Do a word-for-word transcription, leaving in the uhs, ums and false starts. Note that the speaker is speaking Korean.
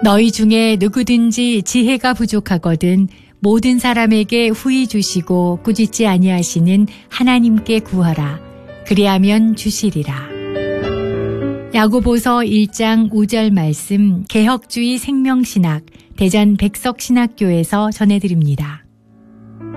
너희 중에 누구든지 지혜가 부족하거든 모든 사람에게 후히 주시고 꾸짖지 아니하시는 하나님께 구하라. 그리하면 주시리라. 야고보서 일 장 오 절 말씀 개혁주의 생명신학 대전 백석신학교에서 전해드립니다.